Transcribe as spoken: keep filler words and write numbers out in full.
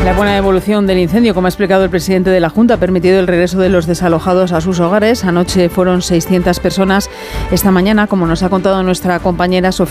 La buena evolución del incendio, como ha explicado el presidente de la Junta, ha permitido el regreso de los desalojados a sus hogares. Anoche fueron seiscientas personas. Esta mañana, como nos ha contado nuestra compañera Sofía